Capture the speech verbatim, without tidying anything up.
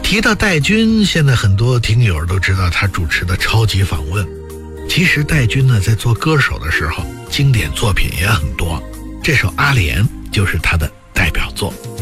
提到戴军，现在很多听友都知道他主持的超级访问。其实戴军呢，在做歌手的时候，经典作品也很多，这首《阿莲》就是他的代表作。